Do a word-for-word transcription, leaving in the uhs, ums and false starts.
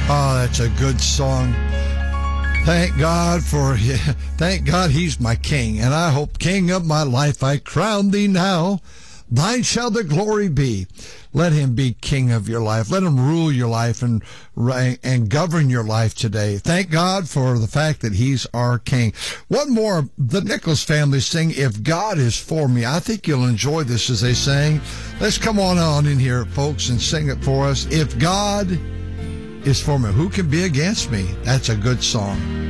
Oh, that's a good song. Thank God for, thank God he's my king. And I hope, King of my life, I crown thee now. Thine shall the glory be. Let him be king of your life. Let him rule your life and and govern your life today. Thank God for the fact that he's our king. One more, the Nichols family sing, If God is for me. I think you'll enjoy this as they sing. Let's come on on in here, folks, and sing it for us. If God is for me, who can be against me? That's a good song.